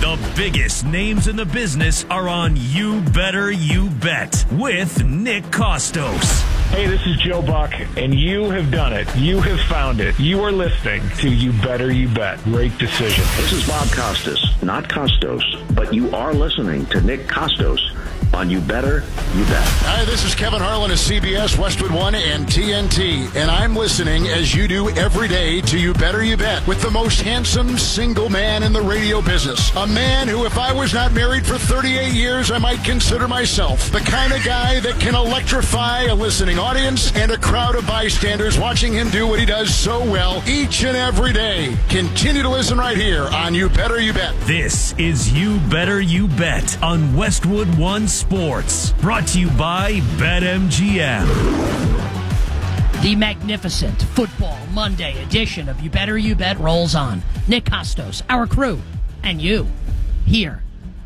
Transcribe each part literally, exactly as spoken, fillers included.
The biggest names in the business are on You Better You Bet with Nick Kostos. Hey, this is Joe Buck, and you have done it. You have found it. You are listening to You Better You Bet. Great decision. This is Bob Costas, not Costos, but you are listening to Nick Kostos on You Better You Bet. Hi, this is Kevin Harlan of C B S, Westwood One, and T N T, and I'm listening as you do every day to You Better You Bet with the most handsome single man in the radio business. A man who, if I was not married for thirty-eight years, I might consider myself the kind of guy that can electrify a listening audience and a crowd of bystanders watching him do what he does so well each and every day. Continue to listen right here on You Better You Bet. This is You Better You Bet on Westwood One Sports, brought to you by BetMGM. The magnificent Football Monday edition of You Better You Bet rolls on. Nick Kostos, our crew, and you, here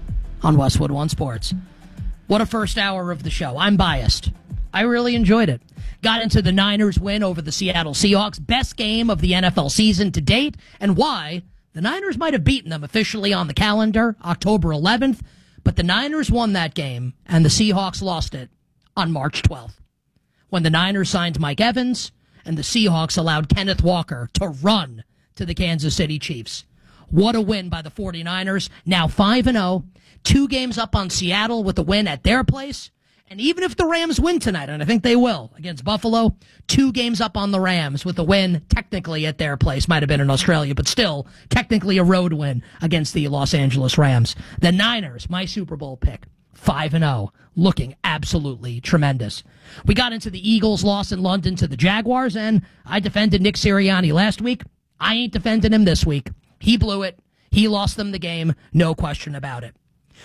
on Westwood One Sports. What a first hour of the show. I'm biased. I really enjoyed it. Got into the Niners win over the Seattle Seahawks, best game of the N F L season to date, and why the Niners might have beaten them officially on the calendar, October eleventh, but the Niners won that game, and the Seahawks lost it on March twelfth. When the Niners signed Mike Evans, and the Seahawks allowed Kenneth Walker to run to the Kansas City Chiefs. What a win by the 49ers, now five and oh, two games up on Seattle with a win at their place. And even if the Rams win tonight, and I think they will, against Buffalo, two games up on the Rams with a win technically at their place. Might have been in Australia, but still technically a road win against the Los Angeles Rams. The Niners, my Super Bowl pick, five and oh, looking absolutely tremendous. We got into the Eagles' loss in London to the Jaguars, and I defended Nick Sirianni last week. I ain't defending him this week. He blew it. He lost them the game. No question about it.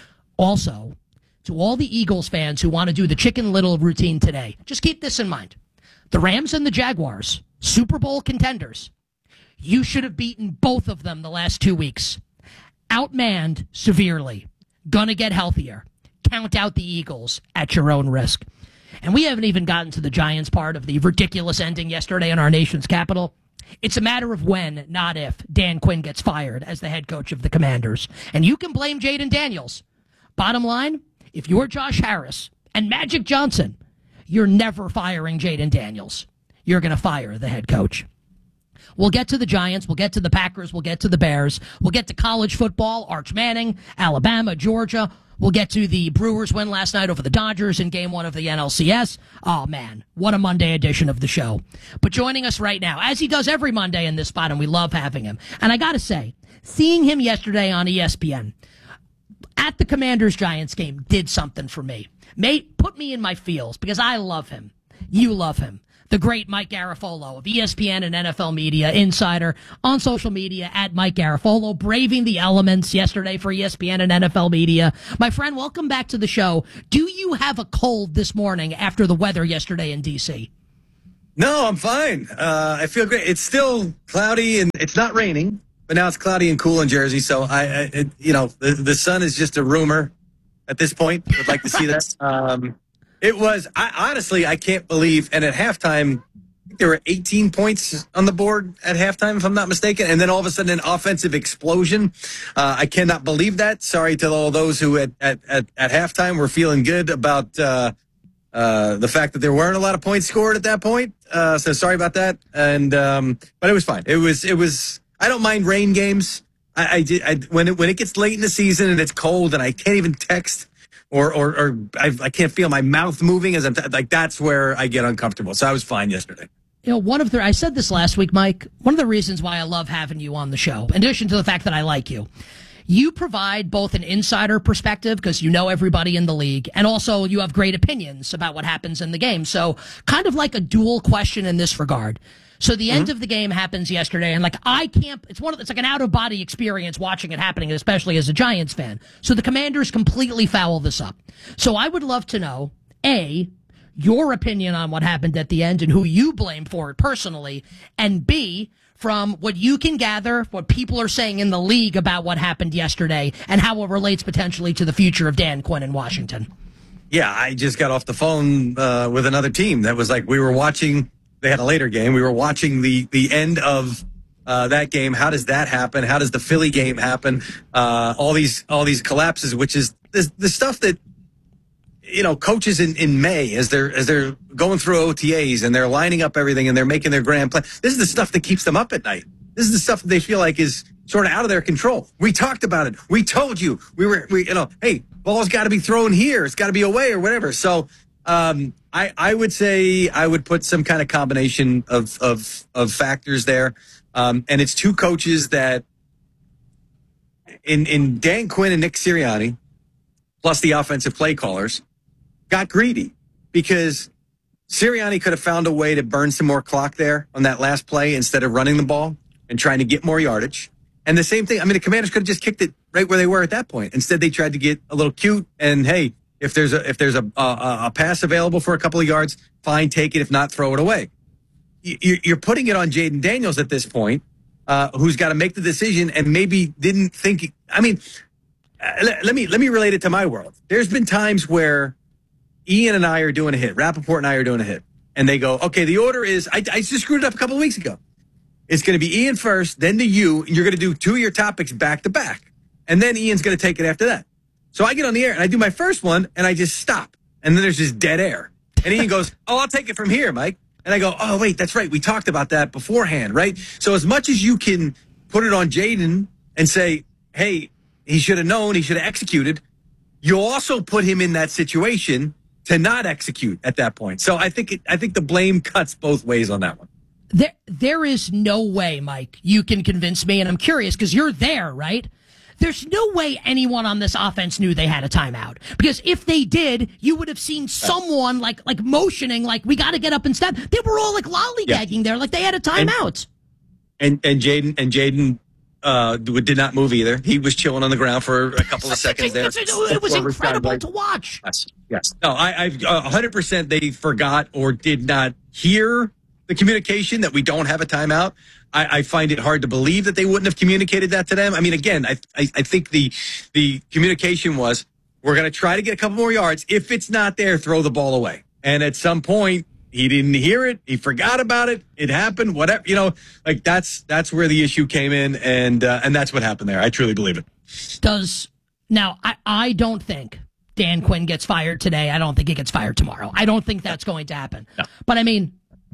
Also, to all the Eagles fans who want to do the Chicken Little routine today, just keep this in mind. The Rams and the Jaguars, Super Bowl contenders. You should have beaten both of them the last two weeks. Outmanned severely. Gonna get healthier. Count out the Eagles at your own risk. And we haven't even gotten to the Giants part of the ridiculous ending yesterday in our nation's capital. It's a matter of when, not if, Dan Quinn gets fired as the head coach of the Commanders. And you can blame Jaden Daniels. Bottom line, if you're Josh Harris and Magic Johnson, you're never firing Jaden Daniels. You're going to fire the head coach. We'll get to the Giants. We'll get to the Packers. We'll get to the Bears. We'll get to college football, Arch Manning, Alabama, Georgia. We'll get to the Brewers win last night over the Dodgers in game one of the N L C S. Oh, man, what a Monday edition of the show. But joining us right now, as he does every Monday in this spot, and we love having him. And I got to say, seeing him yesterday on E S P N at the Commanders-Giants game did something for me. Mate, put me in my feels because I love him. You love him. The great Mike Garafolo of E S P N and N F L Media Insider on social media at Mike Garafolo, braving the elements yesterday for E S P N and N F L Media. My friend, welcome back to the show. Do you have a cold this morning after the weather yesterday in D C? No, I'm fine. Uh, I feel great. It's still cloudy and it's not raining, but now it's cloudy and cool in Jersey. So I, I it, you know, the, the sun is just a rumor at this point. Would like to see that. Um, It was, I honestly, I can't believe, and at halftime, I think there were eighteen points on the board at halftime, if I'm not mistaken, and then all of a sudden an offensive explosion. Uh, I cannot believe that. Sorry to all those who at, at, at, at halftime were feeling good about uh, uh, the fact that there weren't a lot of points scored at that point. Uh, so sorry about that. And um, but it was fine. It was, it was, I don't mind rain games. I, I, did, I when it when it gets late in the season and it's cold and I can't even text. Or, or, or I, I can't feel my mouth moving as I'm t- like that's where I get uncomfortable. So I was fine yesterday. You know, one of the I said this last week, Mike. One of the reasons why I love having you on the show, in addition to the fact that I like you, you provide both an insider perspective because you know everybody in the league, and also you have great opinions about what happens in the game. So, kind of like a dual question in this regard. So the end mm-hmm. of the game happens yesterday, and like I can't. It's one of it's like an out of body experience watching it happening, especially as a Giants fan. So the Commanders completely foul this up. So I would love to know A, your opinion on what happened at the end and who you blame for it personally, and B, from what you can gather, what people are saying in the league about what happened yesterday and how it relates potentially to the future of Dan Quinn in Washington. Yeah, I just got off the phone uh, with another team that was like we were watching. They had a later game. We were watching the the end of uh, that game. How does that happen? How does the Philly game happen? Uh, all these all these collapses, which is the, the stuff that, you know, coaches in, in May as they're as they're going through O T As and they're lining up everything and they're making their grand plan. This is the stuff that keeps them up at night. This is the stuff that they feel like is sort of out of their control. We talked about it. We told you. We were, we, you know, hey, ball's got to be thrown here. It's got to be away or whatever. So um, I, I would say I would put some kind of combination of of, of factors there. Um, and it's two coaches that in, in Dan Quinn and Nick Sirianni, plus the offensive play callers, got greedy because Sirianni could have found a way to burn some more clock there on that last play instead of running the ball and trying to get more yardage. And the same thing, I mean, the Commanders could have just kicked it right where they were at that point. Instead, they tried to get a little cute and, hey, if there's a if there's a a, a pass available for a couple of yards, fine, take it. If not, throw it away. You, you're putting it on Jaden Daniels at this point, uh, who's got to make the decision and maybe didn't think. I mean, let, let me let me relate it to my world. There's been times where Ian and I are doing a hit, Rappaport and I are doing a hit, and they go, okay, the order is, I, I just screwed it up a couple of weeks ago. It's going to be Ian first, then to you, and you're going to do two of your topics back to back. And then Ian's going to take it after that. So I get on the air, and I do my first one, and I just stop. And then there's just dead air. And Ian goes, oh, I'll take it from here, Mike. And I go, oh, wait, that's right. We talked about that beforehand, right? So as much as you can put it on Jaden and say, hey, he should have known, he should have executed, you also put him in that situation to not execute at that point. So I think it, I think the blame cuts both ways on that one. There, there is no way, Mike, you can convince me, and I'm curious because you're there, right? There's no way anyone on this offense knew they had a timeout. Because if they did, you would have seen someone like like motioning, like, we got to get up and step. They were all like lollygagging yeah. there, like they had a timeout. And and Jaden and Jaden uh, did not move either. He was chilling on the ground for a couple of seconds there. It was incredible to watch. Yes, yes. No, I, I've uh, one hundred percent they forgot or did not hear the communication that we don't have a timeout. I, I find it hard to believe that they wouldn't have communicated that to them. I mean, again, I I, I think the the communication was, we're going to try to get a couple more yards. If it's not there, throw the ball away. And at some point, he didn't hear it. He forgot about it. It happened. Whatever, you know, like that's that's where the issue came in, and uh, and that's what happened there. I truly believe it. Does now I I don't think Dan Quinn gets fired today. I don't think he gets fired tomorrow. I don't think that's going to happen. No. But I mean,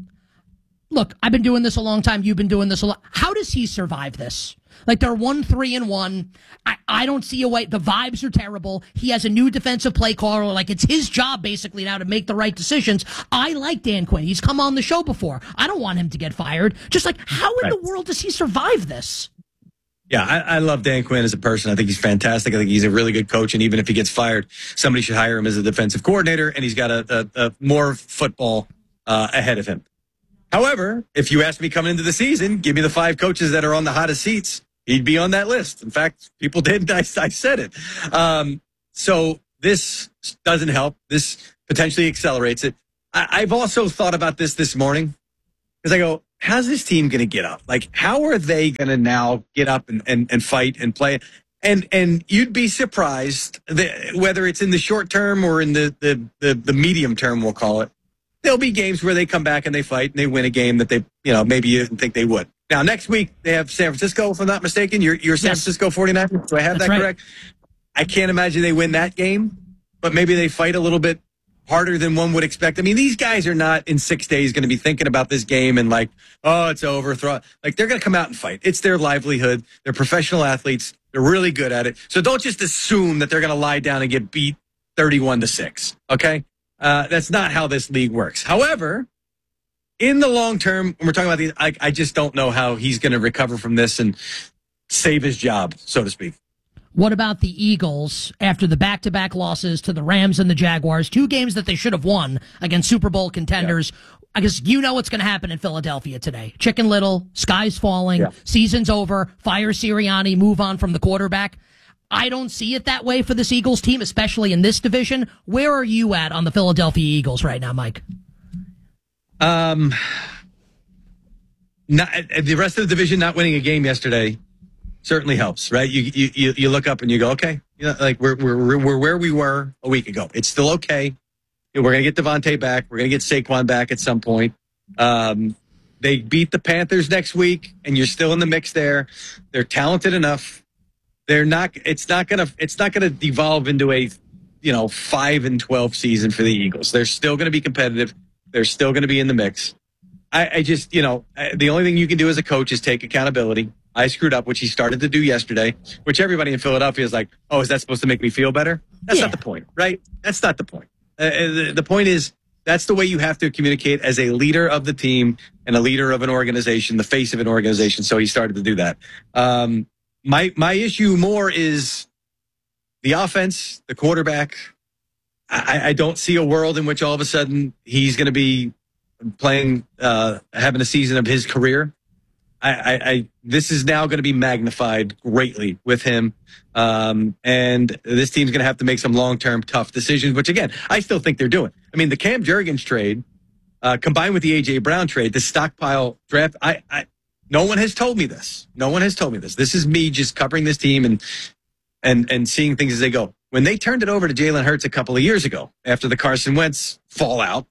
look, I've been doing this a long time. You've been doing this a lot. How does he survive this? Like, they're one, three, and one. I, I don't see a way. The vibes are terrible. He has a new defensive play caller. Like, it's his job, basically, now to make the right decisions. I like Dan Quinn. He's come on the show before. I don't want him to get fired. Just like, how in right. the world does he survive this? Yeah, I, I love Dan Quinn as a person. I think he's fantastic. I think he's a really good coach. And even if he gets fired, somebody should hire him as a defensive coordinator. And he's got a, a, a more football uh, ahead of him. However, if you asked me coming into the season, give me the five coaches that are on the hottest seats, he'd be on that list. In fact, people did. I, I said it. Um, so this doesn't help. This potentially accelerates it. I, I've also thought about this this morning because I go, how's this team going to get up? Like, how are they going to now get up and, and, and fight and play? And and you'd be surprised that whether it's in the short term or in the, the, the, the medium term, we'll call it. There'll be games where they come back and they fight and they win a game that they, you know, maybe you didn't think they would. Now, next week, they have San Francisco, if I'm not mistaken. You're, you're San yes. Francisco forty-niners. Do I have That's that right. correct? I can't imagine they win that game, but maybe they fight a little bit harder than one would expect. I mean, these guys are not in six days going to be thinking about this game and like, oh, it's over. Throw. Like, they're going to come out and fight. It's their livelihood. They're professional athletes. They're really good at it. So don't just assume that they're going to lie down and get beat thirty-one to six. Okay? Uh, that's not how this league works. However, in the long term, when we're talking about these, I, I just don't know how he's going to recover from this and save his job, so to speak. What about the Eagles after the back-to-back losses to the Rams and the Jaguars, two games that they should have won against Super Bowl contenders? Yeah. I guess you know what's going to happen in Philadelphia today. Chicken Little, sky's falling, yeah. season's over, fire Sirianni, move on from the quarterback. I don't see it that way for this Eagles team, especially in this division. Where are you at on the Philadelphia Eagles right now, Mike? Um, not, the rest of the division not winning a game yesterday certainly helps, right? You you you look up and you go, okay, you know, like we're we're we're where we were a week ago. It's still okay. We're gonna get Devontae back. We're gonna get Saquon back at some point. Um, They beat the Panthers next week, and you're still in the mix there. They're talented enough. They're not. It's not gonna. It's not gonna devolve into a, you know, five and twelve season for the Eagles. They're still going to be competitive. They're still going to be in the mix. I, I just, you know, the only thing you can do as a coach is take accountability. I screwed up, which he started to do yesterday, which everybody in Philadelphia is like, oh, is that supposed to make me feel better? That's yeah. not the point, right? That's not the point. Uh, the, the point is, that's the way you have to communicate as a leader of the team and a leader of an organization, the face of an organization. So he started to do that. Um, my my issue more is the offense, the quarterback. I, I don't see a world in which all of a sudden he's going to be playing, uh, having a season of his career. I, I, I this is now going to be magnified greatly with him. Um, and this team's going to have to make some long-term tough decisions, which again, I still think they're doing. I mean, the Cam Jurgens trade, uh, combined with the A J Brown trade, the stockpile draft, I, I, no one has told me this. No one has told me this. This is me just covering this team and, and, and seeing things as they go. When they turned it over to Jalen Hurts a couple of years ago, after the Carson Wentz fallout,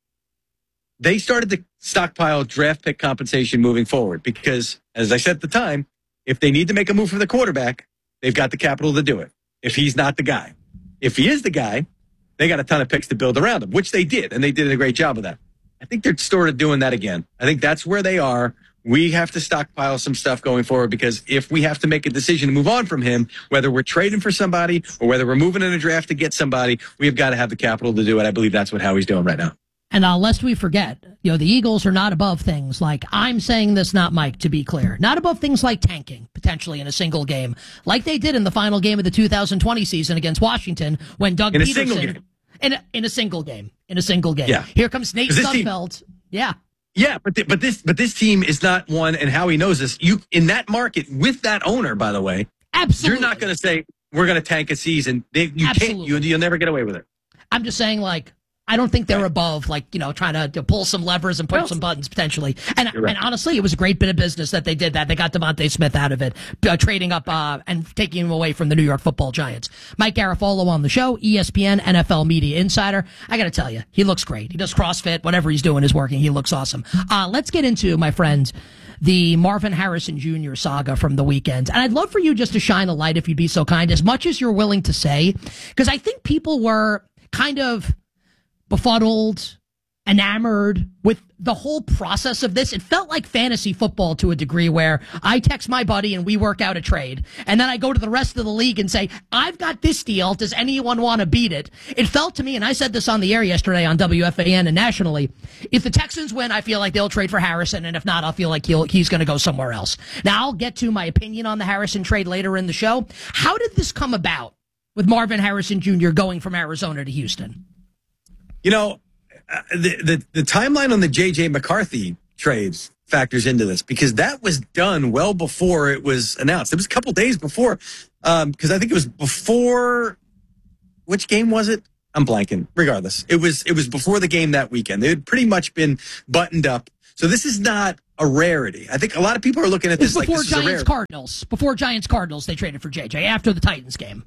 they started to stockpile draft pick compensation moving forward because, as I said at the time, if they need to make a move for the quarterback, they've got the capital to do it. If he's not the guy. If he is the guy, they got a ton of picks to build around him, which they did, and they did a great job of that. I think they're sort of doing that again. I think that's where they are. We have to stockpile some stuff going forward because if we have to make a decision to move on from him, whether we're trading for somebody or whether we're moving in a draft to get somebody, we've got to have the capital to do it. I believe that's what Howie's doing right now. And uh, lest we forget, you know, the Eagles are not above things like, I'm saying this, not Mike, to be clear, not above things like tanking, potentially in a single game, like they did in the final game of the two thousand twenty season against Washington when Doug in a Peterson... Single game. In a, in a single game. In a single game. Yeah. Here comes Nate Sudfeld. Team, yeah. Yeah, but th- but this but this team is not one, and Howie knows this. You in that market with that owner, by the way, absolutely, you're not going to say we're going to tank a season. They, you absolutely. can't. You, you'll never get away with it. I'm just saying, like, I don't think they're right. above, like, you know, trying to, to pull some levers and push well, some buttons potentially. And right. and honestly, it was a great bit of business that they did that. They got Devontae Smith out of it, uh, trading up uh, and taking him away from the New York Football Giants. Mike Garafolo on the show, E S P N, N F L Media Insider. I got to tell you, he looks great. He does CrossFit. Whatever he's doing is working. He looks awesome. Uh, let's get into, my friend, the Marvin Harrison Junior saga from the weekend. And I'd love for you just to shine a light, if you'd be so kind, as much as you're willing to say, because I think people were kind of befuddled, enamored with the whole process of this. It felt like fantasy football to a degree where I text my buddy and we work out a trade. And then I go to the rest of the league and say, I've got this deal. Does anyone want to beat it? It felt to me, and I said this on the air yesterday on W F A N and nationally, if the Texans win, I feel like they'll trade for Harrison. And if not, I'll feel like he'll, he's going to go somewhere else. Now, I'll get to my opinion on the Harrison trade later in the show. How did this come about with Marvin Harrison Junior going from Arizona to Houston? You know, uh, the, the the timeline on the J J McCarthy trades factors into this because that was done well before it was announced. It was a couple days before, because um, I think it was before. Which game was it? I'm blanking. Regardless, it was it was before the game that weekend. They had pretty much been buttoned up. So this is not a rarity. I think a lot of people are looking at this like this is a rarity. Before Giants Cardinals. Before Giants Cardinals, they traded for J J after the Titans game.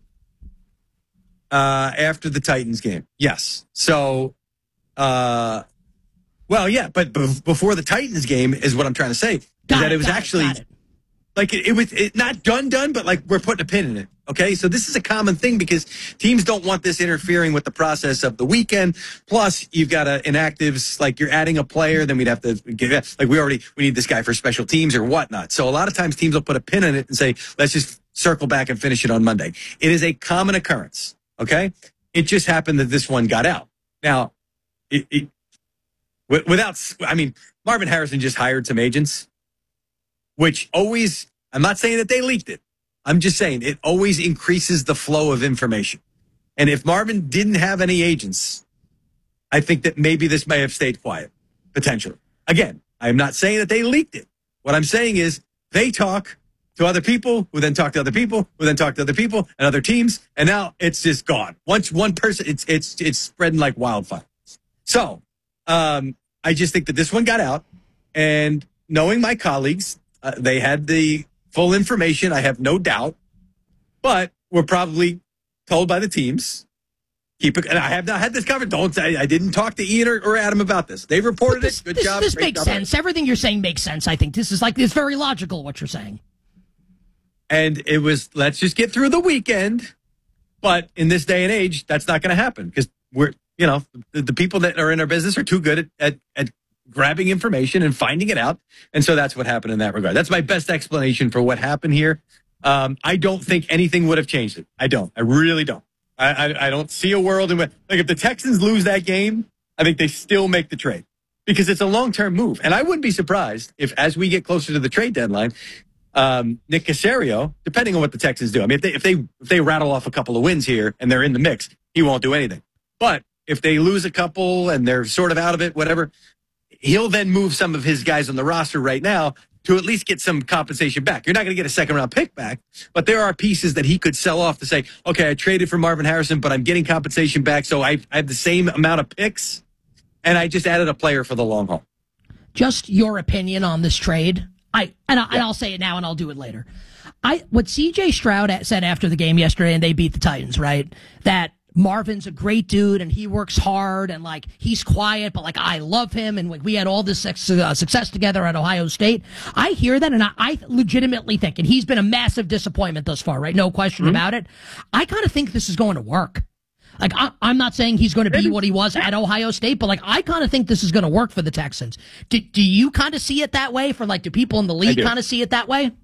Uh, after the Titans game. Yes. So, uh, well, yeah, but b- before the Titans game is what I'm trying to say. Is got that it, it was actually it, it. like it, it was it, not done, done, but like we're putting a pin in it. Okay. So this is a common thing because teams don't want this interfering with the process of the weekend. Plus, you've got a, inactives, like you're adding a player, then we'd have to get, like we already, we need this guy for special teams or whatnot. So a lot of times teams will put a pin in it and say, let's just circle back and finish it on Monday. It is a common occurrence. Okay, it just happened that this one got out. Now, it, it, without, I mean, Marvin Harrison just hired some agents, which always, I'm not saying that they leaked it. I'm just saying it always increases the flow of information. And if Marvin didn't have any agents, I think that maybe this may have stayed quiet, potentially. Again, I'm not saying that they leaked it. What I'm saying is they talk to other people, who then talk to other people, who then talk to other people and other teams, and now it's just gone. Once one person, it's it's it's spreading like wildfire. So, um, I just think that this one got out, and knowing my colleagues, uh, they had the full information. I have no doubt, but we're probably told by the teams, Keep it. And I have not had this covered. Don't I, I didn't talk to Ian or, or Adam about this. They reported this, it. Good this, job. This Great makes job. sense. Everything you're saying makes sense. I think this is like, it's very logical what you're saying. And it was, let's just get through the weekend. But in this day and age, that's not going to happen because we're, you know, the, the people that are in our business are too good at, at, at grabbing information and finding it out. And so that's what happened in that regard. That's my best explanation for what happened here. Um, I don't think anything would have changed it. I don't. I really don't. I, I, I don't see a world in which, like, if the Texans lose that game, I think they still make the trade because it's a long-term move. And I wouldn't be surprised if, as we get closer to the trade deadline, um, Nick Caserio, depending on what the Texans do, I mean, if they, if they, if they rattle off a couple of wins here and they're in the mix, he won't do anything. But if they lose a couple and they're sort of out of it, whatever, he'll then move some of his guys on the roster right now to at least get some compensation back. You're not going to get a second round pick back, but there are pieces that he could sell off to say, okay, I traded for Marvin Harrison, but I'm getting compensation back. So I, I have the same amount of picks and I just added a player for the long haul. Just your opinion on this trade. I, and, I, yeah. and I'll say it now and I'll do it later. I, what C J Stroud said after the game yesterday and they beat the Titans, right? That Marvin's a great dude and he works hard and like he's quiet, but like I love him and like we had all this sex, uh, success together at Ohio State. I hear that and I, I legitimately think, and he's been a massive disappointment thus far, right? No question mm-hmm. about it. I kind of think this is going to work. Like I, I'm not saying he's going to be what he was at Ohio State, but like I kind of think this is going to work for the Texans. Do, do you kind of see it that way? For like, do people in the league kind of see it that way?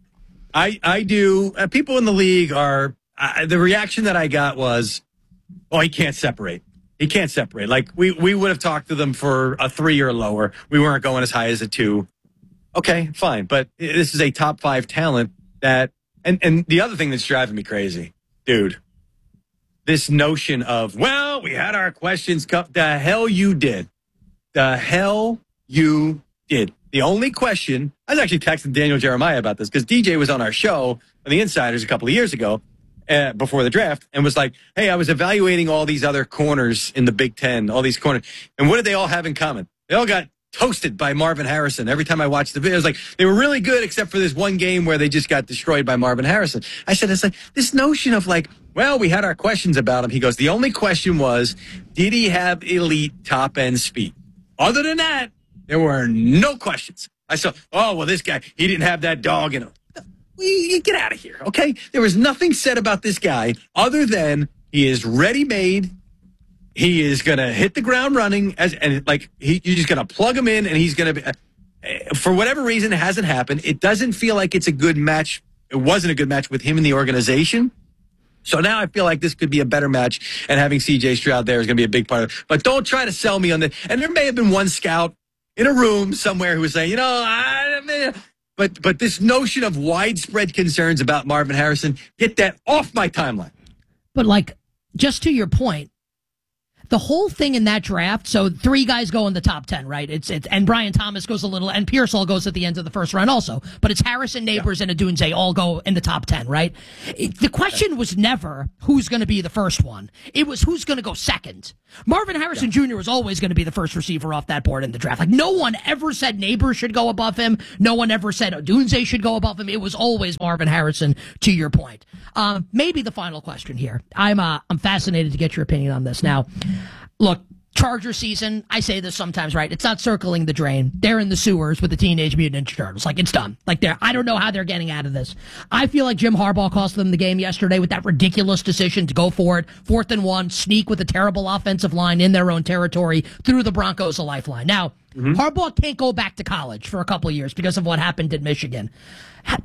I I do. Uh, people in the league are. Uh, the reaction that I got was, oh, he can't separate. He can't separate. Like, we, we would have talked to them for a three or lower. We weren't going as high as a two. Okay, fine. But this is a top five talent that, and, and the other thing that's driving me crazy, dude, this notion of, well, we had our questions come. The hell you did. The hell you did. The only question, I was actually texting Daniel Jeremiah about this because D J was on our show on the Insiders a couple of years ago. Uh, before the draft and was like, hey, I was evaluating all these other corners in the Big Ten, all these corners. And what did they all have in common? They all got toasted by Marvin Harrison. Every time I watched the video, it was like, they were really good except for this one game where they just got destroyed by Marvin Harrison. I said, it's like this notion of like, well, we had our questions about him. He goes, the only question was, did he have elite top end speed? Other than that, there were no questions. I saw, oh, well, this guy, he didn't have that dog in him. You get out of here, okay? There was nothing said about this guy other than he is ready-made. He is going to hit the ground running, as and like he, you're just going to plug him in, and he's going to be. Uh, for whatever reason, it hasn't happened. It doesn't feel like it's a good match. It wasn't a good match with him in the organization. So now I feel like this could be a better match, and having C J Stroud there is going to be a big part of it. But don't try to sell me on the. And there may have been one scout in a room somewhere who was saying, you know, I. But but this notion of widespread concerns about Marvin Harrison, get that off my timeline. But like, just to your point, the whole thing in that draft, so three guys go in the top ten, right? It's it's and Brian Thomas goes a little, and Pearsall goes at the end of the first round also. But it's Harrison, Neighbors, yeah. and Odunze all go in the top ten, right? It, the question was never who's going to be the first one. It was who's going to go second. Marvin Harrison yeah. Junior was always going to be the first receiver off that board in the draft. Like, no one ever said Neighbors should go above him. No one ever said Odunze should go above him. It was always Marvin Harrison, to your point. Um, maybe the final question here. I'm uh, I'm fascinated to get your opinion on this. Now, look, Charger season, I say this sometimes, right? It's not circling the drain. They're in the sewers with the Teenage Mutant Ninja Turtles. Like, it's done. Like, they're, I don't know how they're getting out of this. I feel like Jim Harbaugh cost them the game yesterday with that ridiculous decision to go for it. Fourth and one, sneak with a terrible offensive line in their own territory, threw the Broncos a lifeline. Now, mm-hmm. Harbaugh can't go back to college for a couple of years because of what happened in Michigan. How,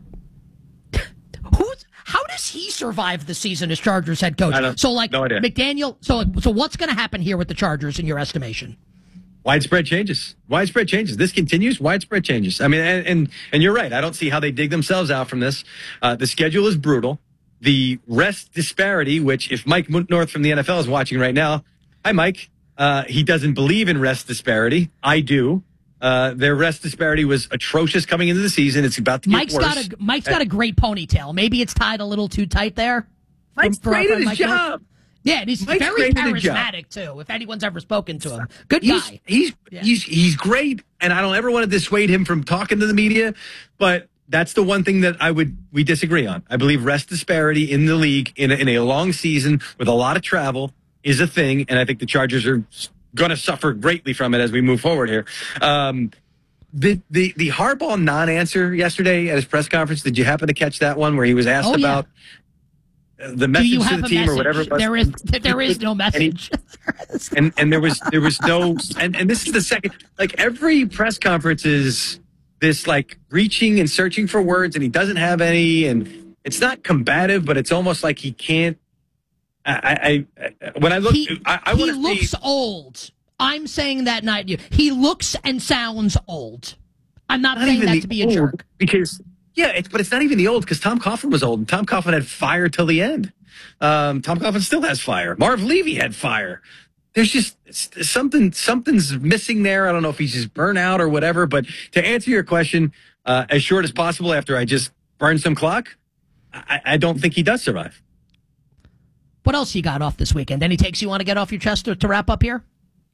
who's... How does he survive the season as Chargers head coach? So, like, no idea. McDaniel, so, so what's going to happen here with the Chargers in your estimation? Widespread changes. Widespread changes. This continues. Widespread changes. I mean, and and, and you're right. I don't see how they dig themselves out from this. Uh, the schedule is brutal. The rest disparity, which if Mike North from the N F L is watching right now, hi, Mike. Uh, he doesn't believe in rest disparity. I do. Uh, their rest disparity was atrocious coming into the season. It's about to get Mike's worse. Got a, Mike's got a great ponytail. Maybe it's tied a little too tight there. Mike's great at his Mike job. North. Yeah, and he's Mike's very charismatic, too, if anyone's ever spoken to him. Good he's, guy. He's, yeah. he's, he's great, and I don't ever want to dissuade him from talking to the media, but that's the one thing that I would we disagree on. I believe rest disparity in the league in a, in a long season with a lot of travel is a thing, and I think the Chargers are going to suffer greatly from it as we move forward here. Um, the, the, the Harbaugh non-answer yesterday at his press conference, did you happen to catch that one where he was asked oh, yeah. about the message to the team message? or whatever it was? There is, there is no message. And, he, and, and there was there was no and, and this is the second, like every press conference is this like reaching and searching for words, and he doesn't have any, and it's not combative, but it's almost like he can't. I, I, I when I look, he, I, I he want to looks see, old. I'm saying that not you. He looks and sounds old. I'm not, not saying that the to be a old, jerk. Because yeah, it's, but it's not even the old, because Tom Coughlin was old, and Tom Coughlin had fire till the end. Um, Tom Coughlin still has fire. Marv Levy had fire. There's just something, something's missing there. I don't know if he's just burnt out or whatever. But to answer your question, uh, as short as possible, after I just burned some clock, I, I don't think he does survive. What else you got off this weekend? Any takes you want to get off your chest to, to wrap up here?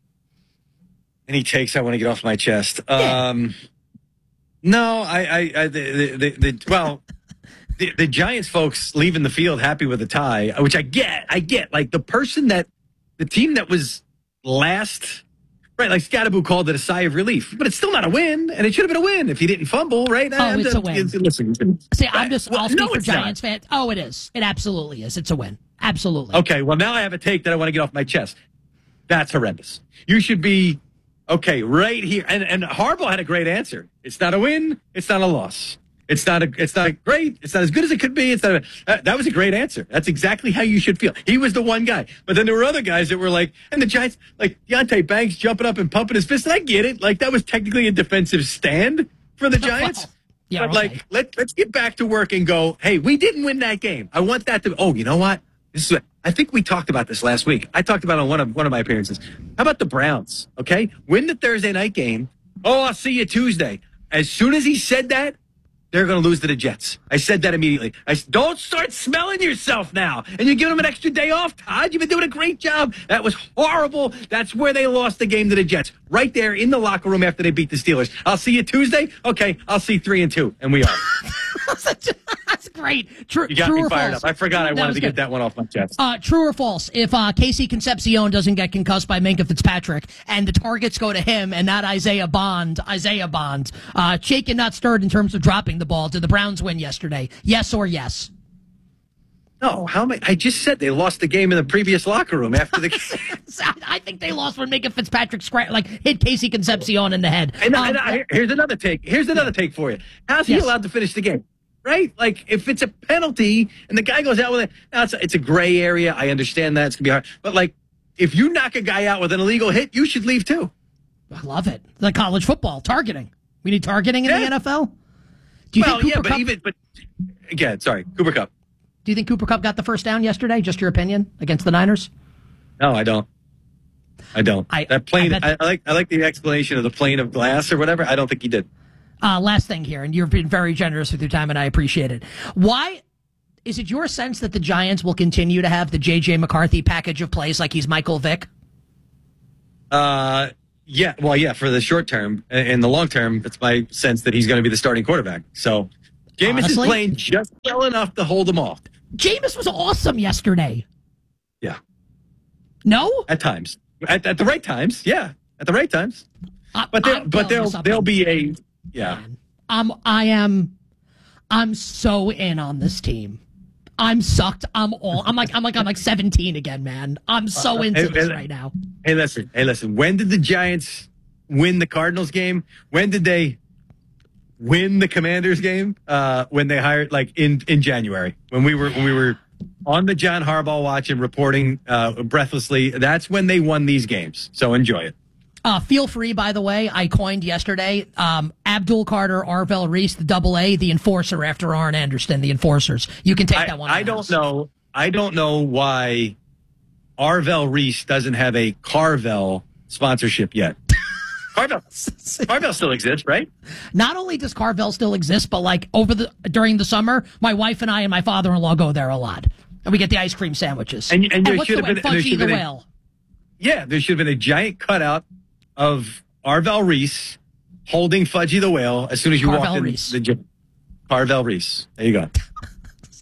Any takes I want to get off my chest? Yeah. Um, no, I, I, I the, the, the, the well. The, the Giants folks leaving the field happy with a tie, which I get. I get. Like the person that, the team that was last, right? Like Scadaboo called it a sigh of relief, but it's still not a win, and it should have been a win if he didn't fumble, right? Oh, I'm it's just, a win. Listen, See, I'm just, well, I'll speak no, for it's Giants not. fans. Oh, it is. It absolutely is. It's a win. Absolutely. Okay, well, now I have a take that I want to get off my chest. That's horrendous. You should be, okay, right here. And, and Harbaugh had a great answer. It's not a win. It's not a loss. It's not a, it's not great. It's not as good as it could be. It's not a, that, that was a great answer. That's exactly how you should feel. He was the one guy. But then there were other guys that were like, and the Giants, like Deontay Banks jumping up and pumping his fist. And I get it. Like that was technically a defensive stand for the Giants. Yeah, but okay. like, let, let's get back to work and go, hey, we didn't win that game. I want that to, oh, you know what? This is what, I think we talked about this last week. I talked about it on one of, one of my appearances. How about the Browns? Okay. Win the Thursday night game. Oh, I'll see you Tuesday. As soon as he said that, they're going to lose to the Jets. I said that immediately. I said, don't start smelling yourself now. And you give them an extra day off, Todd. You've been doing a great job. That was horrible. That's where they lost the game to the Jets. Right there in the locker room after they beat the Steelers. I'll see you Tuesday. Okay, I'll see three and two. And we are. That's great. True, You got true me or fired false? up. I forgot I That wanted was to good. get that one off my chest. Uh, true or false? If uh, Casey Concepcion doesn't get concussed by Minka Fitzpatrick and the targets go to him and not Isaiah Bond, Isaiah Bond, uh, shaken not stirred in terms of dropping the ball. Did the Browns win yesterday? Yes or yes? No, how many? I just said they lost the game in the previous locker room after the game. I think they lost when Minka Fitzpatrick scra- like hit Casey Concepcion in the head. And, Um, and I, here's another take. Here's another take for you. How's he Yes. allowed to finish the game? Right? Like, if it's a penalty and the guy goes out with it, now it's, a, it's a gray area. I understand that. It's going to be hard. But, like, if you knock a guy out with an illegal hit, you should leave, too. I love it. Like college football, targeting. We need targeting in Yeah. the N F L? Do you well, think yeah, Cooper but Kupp, even, but, again, sorry, Cooper Kupp. Do you think Cooper Kupp got the first down yesterday? Just your opinion against the Niners? No, I don't. I don't. I- that plane, I I, bet- I like I like the explanation of the plane of glass or whatever. I don't think he did. Uh, last thing here, and you've been very generous with your time, and I appreciate it. Why is it your sense that the Giants will continue to have the J J McCarthy package of plays like he's Michael Vick? Uh, yeah, well, yeah, for the short term. In the long term, it's my sense that he's going to be the starting quarterback. So Jameis is Honestly? playing just well enough to hold them off. Jameis was awesome yesterday. Yeah, No? at times. At, at the right times, yeah. At the right times. I- But there, I'm but telling you there'll something. there'll be a yeah. I'm, I am, I'm so in on this team. I'm sucked. I'm all. I'm like. I'm like. I'm like seventeen again, man. I'm so into Hey, this hey, right now. Hey, listen. Hey, listen. When did the Giants win the Cardinals game? When did they win the Commanders game? Uh, when they hired, like in, in January, when we were when we were on the John Harbaugh watch and reporting uh, breathlessly. That's when they won these games. So enjoy it. Uh, feel free, by the way, I coined yesterday, um, Abdul Carter, Arvell Reese, the double A, the enforcer after Arn Anderson, the enforcers. You can take I, that one. I to the don't house. know. I don't know why Arvell Reese doesn't have a Carvel sponsorship yet. Carvel, Carvel still exists, right? Not only does Carvel still exist, but like over the during the summer, my wife and I and my father-in-law go there a lot, and we get the ice cream sandwiches. And, and there what's should the have way? been, there Fudgy should the have been a, whale. yeah, there should have been a giant cutout of Arvell Reese holding Fudgy the Whale as soon as you Carvel walked in Reese. the gym. Carvel Reese. There you go.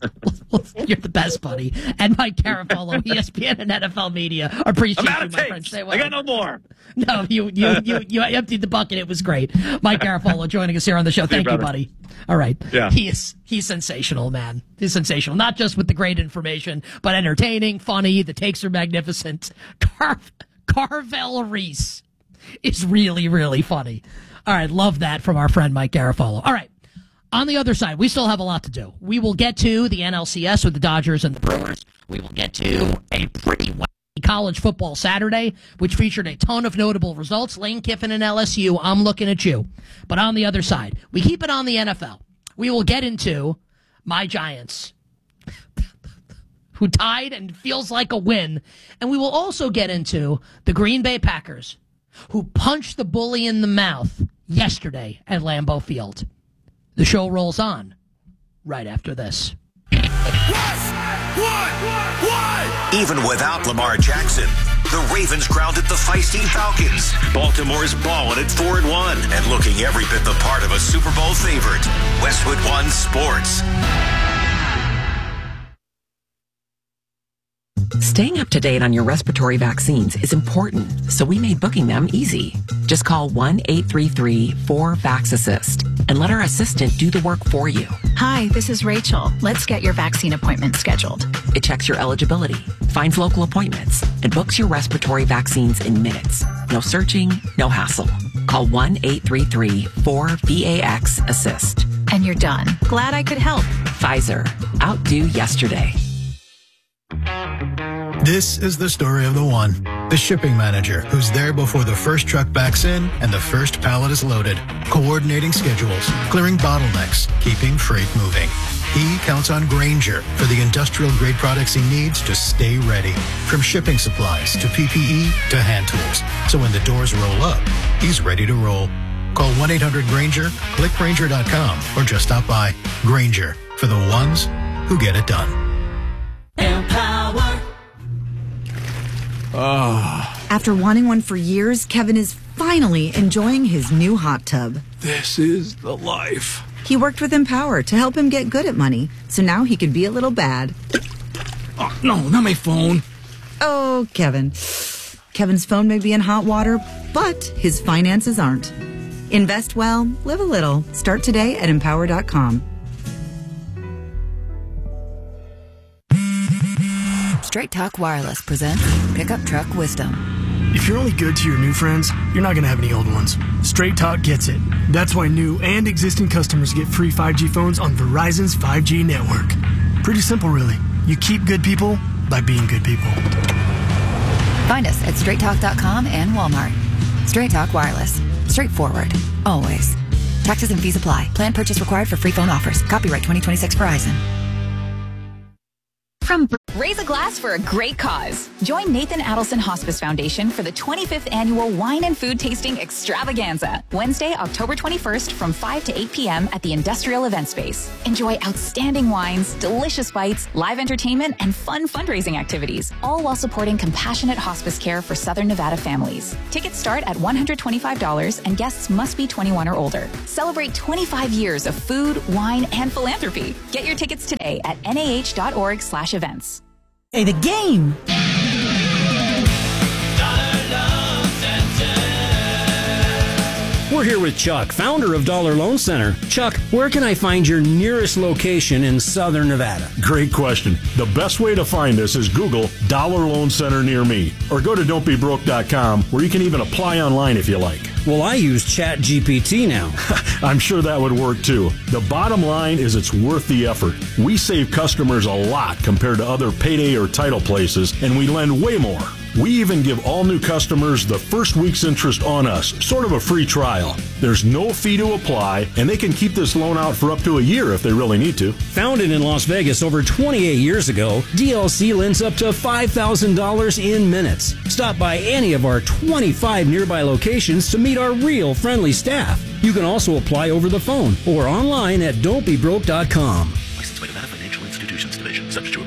You're the best, buddy. And Mike Garafolo, E S P N and N F L Media. Appreciate I'm out you, of my friend. tapes. Stay well. I got no more. No, you you you you emptied the bucket. It was great. Mike Garafolo joining us here on the show. Thank you, you, buddy. All right. Yeah. He is he's sensational, man. He's sensational. Not just with the great information, but entertaining, funny. The takes are magnificent. Car- Carvel Reese is really, really funny. All right. Love that from our friend Mike Garafolo. All right. On the other side, we still have a lot to do. We will get to the N L C S with the Dodgers and the Brewers. We will get to a pretty wacky college football Saturday, which featured a ton of notable results. Lane Kiffin and L S U, I'm looking at you. But on the other side, we keep it on the N F L. We will get into my Giants, who tied and feels like a win. And we will also get into the Green Bay Packers, who punched the bully in the mouth yesterday at Lambeau Field. The show rolls on right after this. Even without Lamar Jackson, the Ravens grounded the feisty Falcons. Baltimore's balling at four and one and looking every bit the part of a Super Bowl favorite. Westwood One Sports. Staying up to date on your respiratory vaccines is important, so we made booking them easy. Just call one eight three three four VAX-ASSIST and let our assistant do the work for you. Hi, this is Rachel. Let's get your vaccine appointment scheduled. It checks your eligibility, finds local appointments, and books your respiratory vaccines in minutes. No searching, no hassle. Call one eight three three four VAX-ASSIST. And you're done. Glad I could help. Pfizer. Outdo yesterday. This is the story of the one, the shipping manager, who's there before the first truck backs in and the first pallet is loaded, coordinating schedules, clearing bottlenecks, keeping freight moving. He counts on Grainger for the industrial-grade products he needs to stay ready, from shipping supplies to P P E to hand tools. So when the doors roll up, he's ready to roll. Call one eight hundred Grainger, click Grainger dot com, or just stop by. Grainger, for the ones who get it done. Empower. Oh. After wanting one for years, Kevin is finally enjoying his new hot tub. This is the life. He worked with Empower to help him get good at money, so now he can be a little bad. Oh, no, not my phone. Oh, Kevin. Kevin's phone may be in hot water, but his finances aren't. Invest well, live a little. Start today at empower dot com. Straight Talk Wireless presents Pickup Truck Wisdom. If you're only good to your new friends, you're not going to have any old ones. Straight Talk gets it. That's why new and existing customers get free five G phones on Verizon's five G network. Pretty simple, really. You keep good people by being good people. Find us at straight talk dot com and Walmart. Straight Talk Wireless. Straightforward. Always. Taxes and fees apply. Plan purchase required for free phone offers. Copyright twenty twenty-six Verizon. From Raise a Glass for a Great Cause. Join Nathan Adelson Hospice Foundation for the twenty-fifth Annual Wine and Food Tasting Extravaganza, Wednesday, October twenty-first from five to eight p.m. at the Industrial Event Space. Enjoy outstanding wines, delicious bites, live entertainment, and fun fundraising activities, all while supporting compassionate hospice care for Southern Nevada families. Tickets start at one hundred twenty-five dollars and guests must be twenty-one or older. Celebrate twenty-five years of food, wine, and philanthropy. Get your tickets today at N A H dot org slash events. Hey, the game! We're here with Chuck, founder of Dollar Loan Center. Chuck, where can I find your nearest location in Southern Nevada? Great question. The best way to find us is Google Dollar Loan Center near me, or go to don't be broke dot com, where you can even apply online if you like. Well, I use Chat G P T now. I'm sure that would work too. The bottom line is it's worth the effort. We save customers a lot compared to other payday or title places, and we lend way more. We even give all new customers the first week's interest on us, sort of a free trial. There's no fee to apply, and they can keep this loan out for up to a year if they really need to. Founded in Las Vegas over twenty-eight years ago, D L C lends up to five thousand dollars in minutes. Stop by any of our twenty-five nearby locations to meet our real friendly staff. You can also apply over the phone or online at don't be broke dot com. Licensed by Nevada Financial Institutions Division, subject to approval limitations.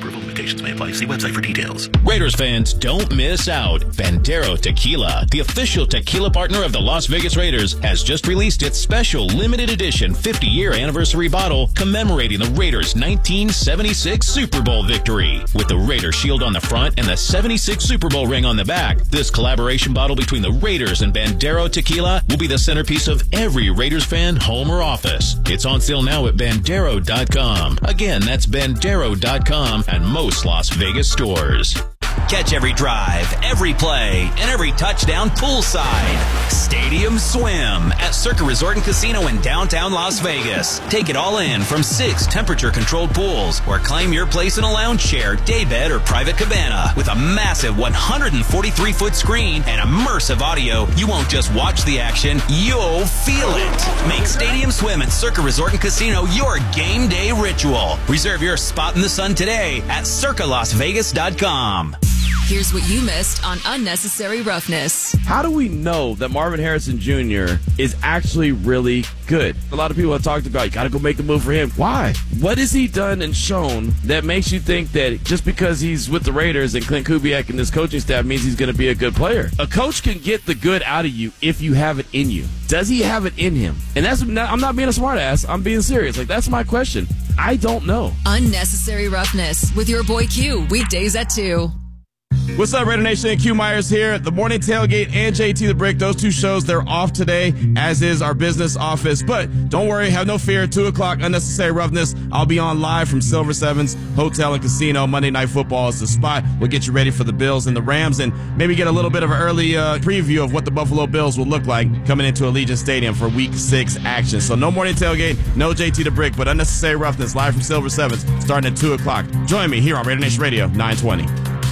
Limitations may apply. See website for details. Raiders fans, don't miss out. Bandero Tequila, the official tequila partner of the Las Vegas Raiders, has just released its special limited edition fifty-year anniversary bottle commemorating the Raiders' nineteen seventy-six Super Bowl victory. With the Raider shield on the front and the seventy-six Super Bowl ring on the back, this collaboration bottle between the Raiders and Bandero Tequila will be the centerpiece of every Raiders fan home or office. It's on sale now at bandero dot com. Again, that's bandero dot com and most Las Vegas stores. Catch every drive, every play, and every touchdown poolside. Stadium Swim at Circa Resort and Casino in downtown Las Vegas. Take it all in from six temperature-controlled pools, or claim your place in a lounge chair, daybed, or private cabana. With a massive one hundred forty-three foot screen and immersive audio, you won't just watch the action, you'll feel it. Make Stadium Swim at Circa Resort and Casino your game day ritual. Reserve your spot in the sun today at circa las vegas dot com. Here's what you missed on Unnecessary Roughness. How do we know that Marvin Harrison Junior is actually really good? A lot of people have talked about, you got to go make the move for him. Why? What has he done and shown that makes you think that just because he's with the Raiders and Clint Kubiak and this coaching staff means he's going to be a good player? A coach can get the good out of you if you have it in you. Does he have it in him? And that's not, I'm not being a smartass. I'm being serious. Like, that's my question. I don't know. Unnecessary Roughness with your boy Q, weekdays at two. What's up, Raider Nation? Q Myers here. The Morning Tailgate and J T the Brick, those two shows, they're off today, as is our business office. But don't worry, have no fear. two o'clock, Unnecessary Roughness. I'll be on live from Silver Sevens Hotel and Casino. Monday Night Football is the spot. We'll get you ready for the Bills and the Rams and maybe get a little bit of an early uh, preview of what the Buffalo Bills will look like coming into Allegiant Stadium for Week six action. So no Morning Tailgate, no J T the Brick, but Unnecessary Roughness live from Silver Sevens starting at two o'clock. Join me here on Raider Nation Radio, nine twenty.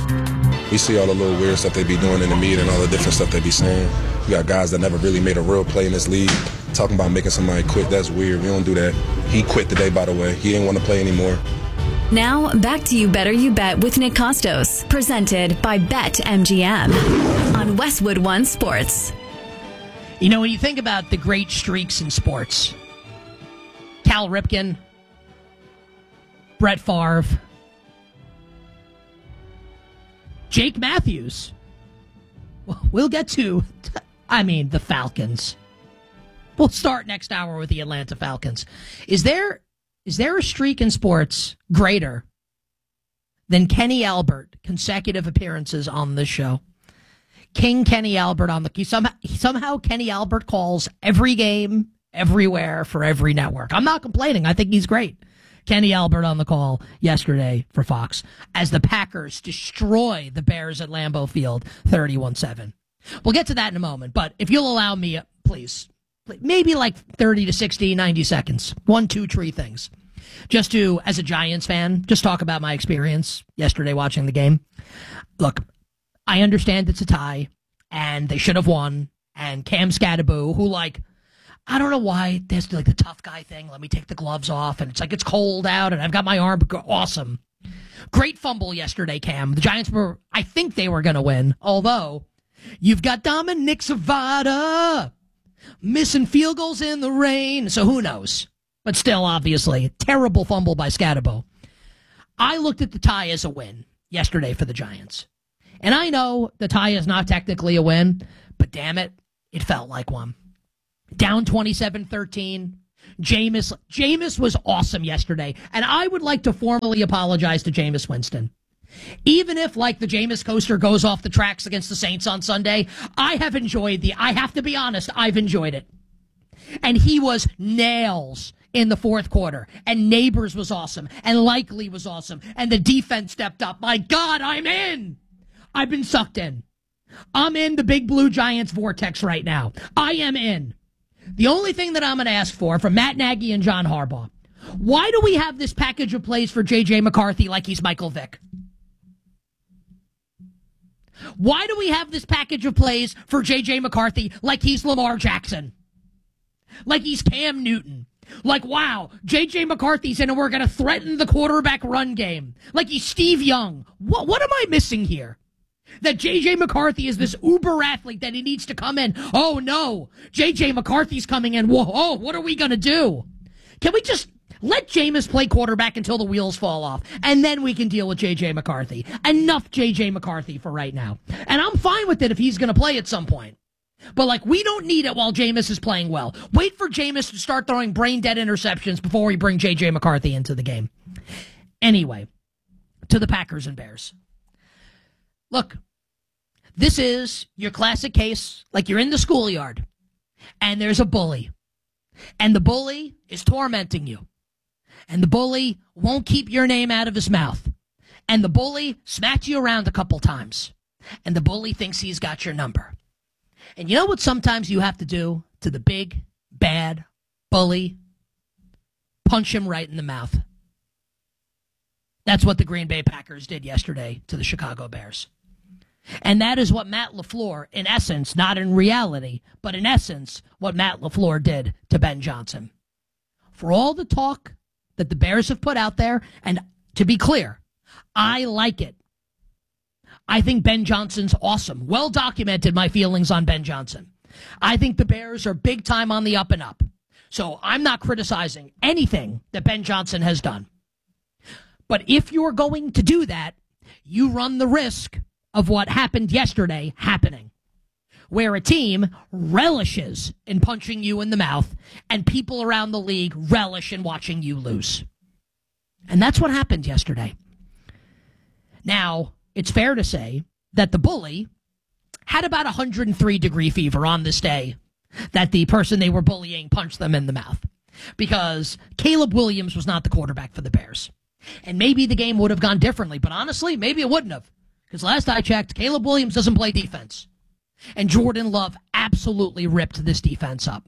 We see all the little weird stuff they be doing in the media and all the different stuff they be saying. We got guys that never really made a real play in this league. Talking about making somebody quit, that's weird. We don't do that. He quit today, by the way. He didn't want to play anymore. Now, back to You Better You Bet with Nick Costos. Presented by BetMGM on Westwood One Sports. You know, when you think about the great streaks in sports, Cal Ripken, Brett Favre, Jake Matthews. We'll get to, I mean, the Falcons. We'll start next hour with the Atlanta Falcons. Is there is there a streak in sports greater than Kenny Albert consecutive appearances on this show? King Kenny Albert on the somehow somehow Kenny Albert calls every game, everywhere, for every network. I'm not complaining. I think he's great. Kenny Albert on the call yesterday for Fox as the Packers destroy the Bears at Lambeau Field thirty-one seven. We'll get to that in a moment, but if you'll allow me, please, maybe like thirty to sixty, ninety seconds. One, two, three things. Just to, as a Giants fan, just talk about my experience yesterday watching the game. Look, I understand it's a tie, and they should have won, and Cam Scatterbo, who, like, I don't know why there's like the tough guy thing. Let me take the gloves off, and it's like it's cold out, and I've got my arm. Awesome. Great fumble yesterday, Cam. The Giants were, I think they were going to win, although you've got Dominic Savada missing field goals in the rain, so who knows? But still, obviously, terrible fumble by Scatterbo. I looked at the tie as a win yesterday for the Giants. And I know the tie is not technically a win, but damn it, it felt like one. Down twenty-seven thirteen. Jameis, Jameis was awesome yesterday, and I would like to formally apologize to Jameis Winston. Even if, like, the Jameis coaster goes off the tracks against the Saints on Sunday, I have enjoyed the, I have to be honest, I've enjoyed it. And he was nails in the fourth quarter, and Neighbors was awesome, and Likely was awesome, and the defense stepped up. My God, I'm in! I've been sucked in. I'm in the Big Blue Giants vortex right now. I am in. The only thing that I'm going to ask for from Matt Nagy and John Harbaugh, why do we have this package of plays for J J McCarthy like he's Michael Vick? Why do we have this package of plays for J J McCarthy like he's Lamar Jackson? Like he's Cam Newton? Like, wow, J J McCarthy's in and we're going to threaten the quarterback run game? Like he's Steve Young? What, what am I missing here? That J J McCarthy is this uber athlete that he needs to come in. Oh, no, J J McCarthy's coming in. Whoa, oh, what are we going to do? Can we just Let Jameis play quarterback until the wheels fall off, and then we can deal with J J McCarthy. Enough J J McCarthy for right now. And I'm fine with it if he's going to play at some point. But, like, we don't need it while Jameis is playing well. Wait for Jameis to start throwing brain-dead interceptions before we bring J J McCarthy into the game. Anyway, to the Packers and Bears. Look, this is your classic case, like you're in the schoolyard, and there's a bully. And the bully is tormenting you. And the bully won't keep your name out of his mouth. And the bully smacks you around a couple times. And the bully thinks he's got your number. And you know what sometimes you have to do to the big, bad bully? Punch him right in the mouth. That's what the Green Bay Packers did yesterday to the Chicago Bears. And that is what Matt LaFleur, in essence, not in reality, but in essence, what Matt LaFleur did to Ben Johnson. For all the talk that the Bears have put out there, and to be clear, I like it. I think Ben Johnson's awesome. Well documented my feelings on Ben Johnson. I think the Bears are big time on the up and up. So I'm not criticizing anything that Ben Johnson has done. But if you're going to do that, you run the risk of what happened yesterday happening, where a team relishes in punching you in the mouth and people around the league relish in watching you lose. And that's what happened yesterday. Now, it's fair to say that the bully had about one hundred three degree fever on this day that the person they were bullying punched them in the mouth, because Caleb Williams was not the quarterback for the Bears. And maybe the game would have gone differently, but honestly, maybe it wouldn't have. Because last I checked, Caleb Williams doesn't play defense. And Jordan Love absolutely ripped this defense up.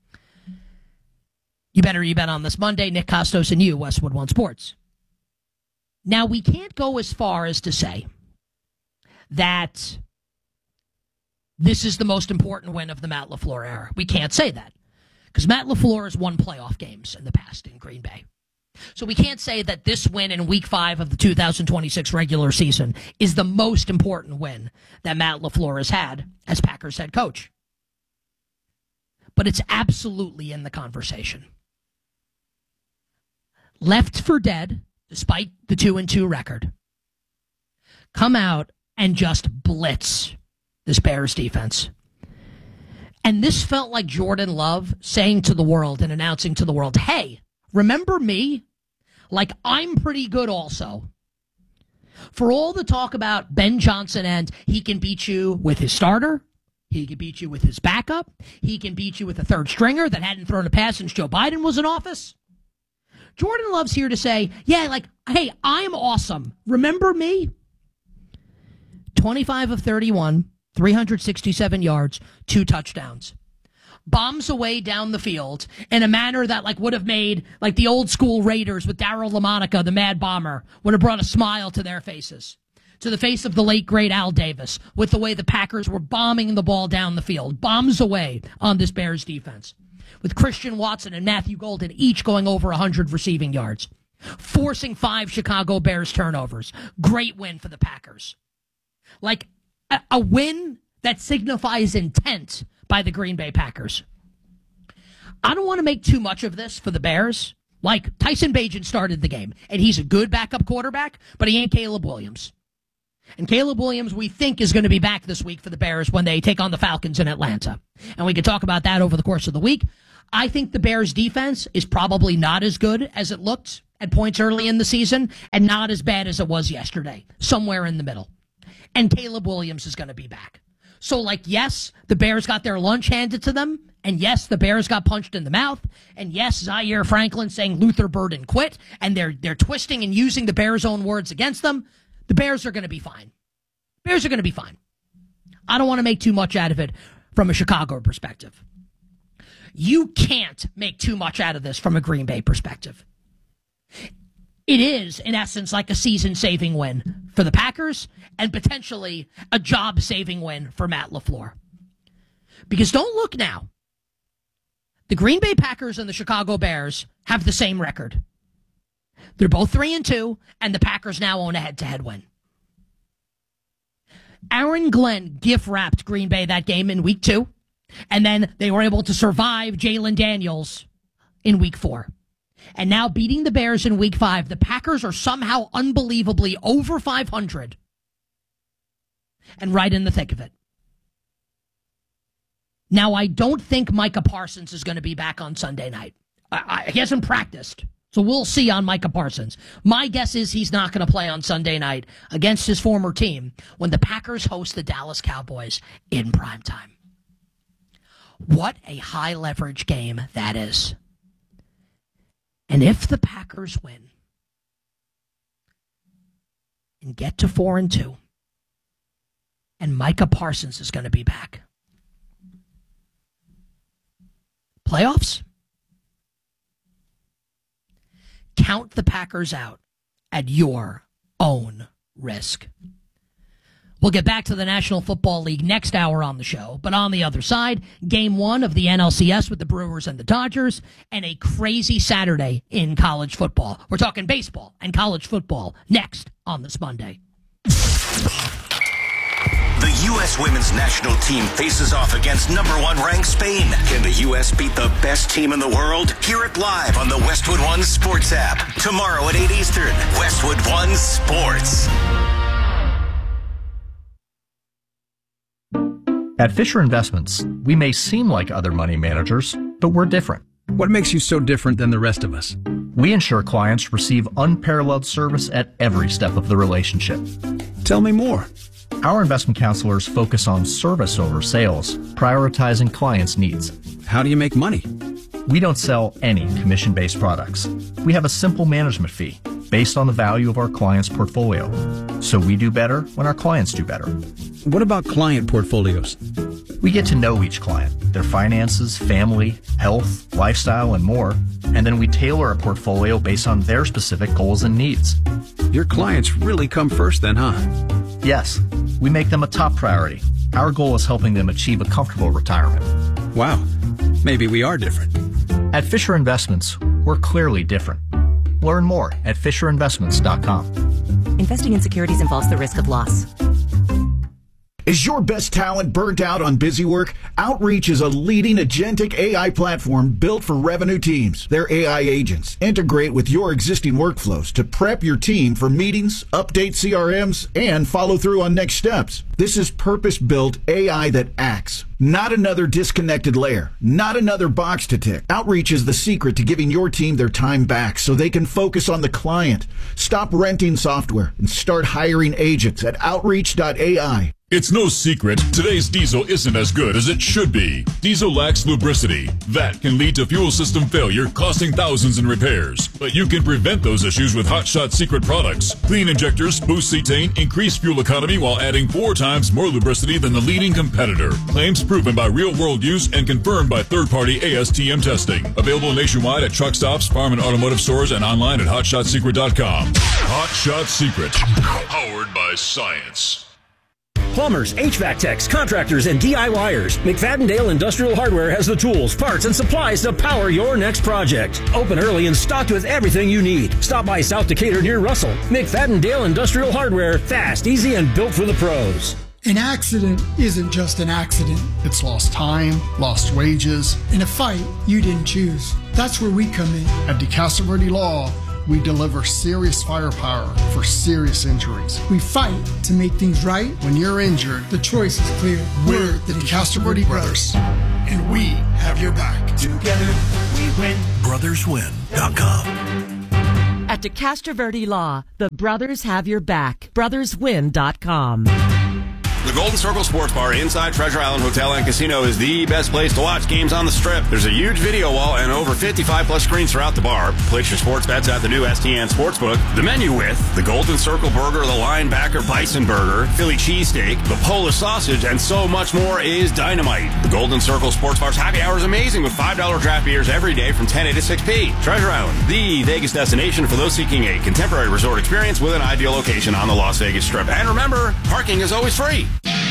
You better you bet on this Monday. Nick Costos and you, Westwood One Sports. Now, we can't go as far as to say that this is the most important win of the Matt LaFleur era. We can't say that. Because Matt LaFleur has won playoff games in the past in Green Bay. So we can't say that this win in week five of the two thousand twenty-six regular season is the most important win that Matt LaFleur has had as Packers head coach. But it's absolutely in the conversation. Left for dead, despite the two and two record, come out and just blitz this Bears defense. And this felt like Jordan Love saying to the world and announcing to the world, hey, remember me? Like, I'm pretty good also. For all the talk about Ben Johnson and he can beat you with his starter, he can beat you with his backup, he can beat you with a third stringer that hadn't thrown a pass since Joe Biden was in office, Jordan Love's here to say, yeah, like, hey, I'm awesome. Remember me? twenty-five of thirty-one, three hundred sixty-seven yards, two touchdowns. Bombs away down the field in a manner that like would have made like the old school Raiders with Darryl LaMonica, the Mad Bomber, would have brought a smile to their faces. To the face of the late, great Al Davis, with the way the Packers were bombing the ball down the field. Bombs away on this Bears defense. With Christian Watson and Matthew Golden each going over one hundred receiving yards. Forcing five Chicago Bears turnovers. Great win for the Packers. Like a, a win that signifies intent by the Green Bay Packers. I don't want to make too much of this for the Bears. Like, Tyson Bagent started the game, and he's a good backup quarterback, but he ain't Caleb Williams. And Caleb Williams, we think, is going to be back this week for the Bears when they take on the Falcons in Atlanta. And we can talk about that over the course of the week. I think the Bears' defense is probably not as good as it looked at points early in the season, and not as bad as it was yesterday, somewhere in the middle. And Caleb Williams is going to be back. So, like, yes, the Bears got their lunch handed to them, and yes, the Bears got punched in the mouth, and yes, Zaire Franklin saying Luther Burden quit, and they're they're twisting and using the Bears' own words against them. The Bears are going to be fine. Bears are going to be fine. I don't want to make too much out of it from a Chicago perspective. You can't make too much out of this from a Green Bay perspective. It is, in essence, like a season-saving win for the Packers and potentially a job-saving win for Matt LaFleur. Because don't look now. The Green Bay Packers and the Chicago Bears have the same record. They're both three and two, and the Packers now own a head-to-head win. Aaron Glenn gift-wrapped Green Bay that game in week two, and then they were able to survive Jalen Daniels in week four. And now beating the Bears in week five, the Packers are somehow unbelievably over five hundred and right in the thick of it. Now, I don't think Micah Parsons is going to be back on Sunday night. I, I, he hasn't practiced, so we'll see on Micah Parsons. My guess is he's not going to play on Sunday night against his former team when the Packers host the Dallas Cowboys in primetime. What a high-leverage game that is. And if the Packers win and get to four and two, and Micah Parsons is going to be back, playoffs? Count the Packers out at your own risk. We'll get back to the National Football League next hour on the show, but on the other side, game one of the N L C S with the Brewers and the Dodgers, and a crazy Saturday in college football. We're talking baseball and college football next on this Monday. The U S women's national team faces off against number one ranked Spain. Can the U S beat the best team in the world? Hear it live on the Westwood One Sports app. Tomorrow at eight Eastern, Westwood One Sports. At Fisher Investments, we may seem like other money managers, but we're different. What makes you so different than the rest of us? We ensure clients receive unparalleled service at every step of the relationship. Tell me more. Our investment counselors focus on service over sales, prioritizing clients' needs. How do you make money? We don't sell any commission-based products. We have a simple management fee based on the value of our client's portfolio. So we do better when our clients do better. What about client portfolios? We get to know each client, their finances, family, health, lifestyle, and more, and then we tailor a portfolio based on their specific goals and needs. Your clients really come first then, huh? Yes, we make them a top priority. Our goal is helping them achieve a comfortable retirement. Wow, maybe we are different. At Fisher Investments, we're clearly different. Learn more at fisher investments dot com. Investing in securities involves the risk of loss. Is your best talent burnt out on busy work? Outreach is a leading agentic A I platform built for revenue teams. Their A I agents integrate with your existing workflows to prep your team for meetings, update C R Ms, and follow through on next steps. This is purpose-built A I that acts. Not another disconnected layer. Not another box to tick. Outreach is the secret to giving your team their time back so they can focus on the client. Stop renting software and start hiring agents at outreach dot A I. It's no secret, today's diesel isn't as good as it should be. Diesel lacks lubricity. That can lead to fuel system failure, costing thousands in repairs. But you can prevent those issues with Hot Shot Secret products. Clean injectors, boost cetane, increase fuel economy while adding four times more lubricity than the leading competitor. Claims proven by real-world use and confirmed by third-party A S T M testing. Available nationwide at truck stops, farm and automotive stores, and online at hot shot secret dot com. Hot Shot Secret, powered by science. Plumbers, H V A C techs, contractors, and D I Y ers. McFadden-Dale Industrial Hardware has the tools, parts, and supplies to power your next project. Open early and stocked with everything you need. Stop by South Decatur near Russell. McFadden-Dale Industrial Hardware. Fast, easy, and built for the pros. An accident isn't just an accident. It's lost time, lost wages, and a fight you didn't choose. That's where we come in. At DeCastroverde Law, we deliver serious firepower for serious injuries. We fight to make things right. When you're injured, the choice is clear. We're the DeCastroverde Brothers, and we have your back. Together, we win. brothers win dot com. At DeCastroverde Law, the brothers have your back. brothers win dot com. The Golden Circle Sports Bar inside Treasure Island Hotel and Casino is the best place to watch games on the Strip. There's a huge video wall and over fifty-five plus screens throughout the bar. Place your sports bets at the new S T N Sportsbook. The menu with the Golden Circle Burger, the Linebacker Bison Burger, Philly Cheesesteak, the Polish Sausage, and so much more is dynamite. The Golden Circle Sports Bar's happy hour is amazing with five dollar draft beers every day from ten a to six p. Treasure Island, the Vegas destination for those seeking a contemporary resort experience with an ideal location on the Las Vegas Strip. And remember, parking is always free.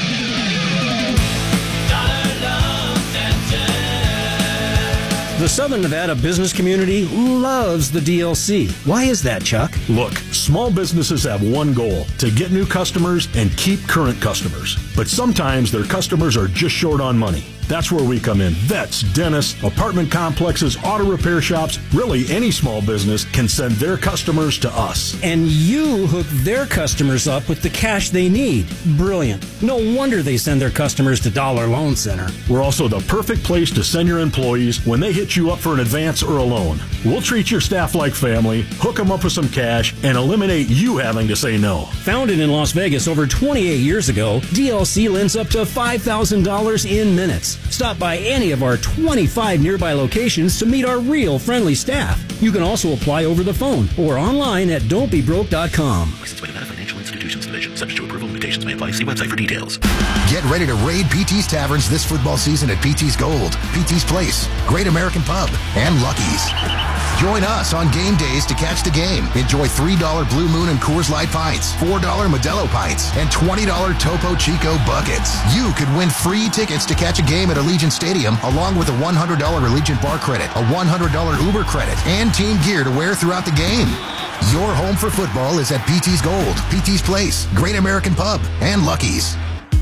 The Southern Nevada business community loves the D L C. Why is that, Chuck? Look, small businesses have one goal, to get new customers and keep current customers. But sometimes their customers are just short on money. That's where we come in. Vets, dentists, apartment complexes, auto repair shops, really any small business can send their customers to us. And you hook their customers up with the cash they need. Brilliant. No wonder they send their customers to Dollar Loan Center. We're also the perfect place to send your employees when they hit you up for an advance or a loan. We'll treat your staff like family, hook them up with some cash, and eliminate you having to say no. Founded in Las Vegas over twenty-eight years ago, D L C lends up to five thousand dollars in minutes. Stop by any of our twenty-five nearby locations to meet our real friendly staff. You can also apply over the phone or online at don't be broke dot com. Licensed by Nevada Financial Institutions Division. Subject to approval. Limitations may apply. See website for details. Get ready to raid P T's Taverns this football season at P T's Gold, P T's Place, Great American Pub, and Lucky's. Join us on game days to catch the game. Enjoy three dollar Blue Moon and Coors Light pints, four dollar Modelo pints, and twenty dollar Topo Chico buckets. You could win free tickets to catch a game at Allegiant Stadium, along with a one hundred dollar Allegiant bar credit, a one hundred dollar Uber credit, and team gear to wear throughout the game. Your home for football is at P T's Gold, P T's Place, Great American Pub, and Lucky's.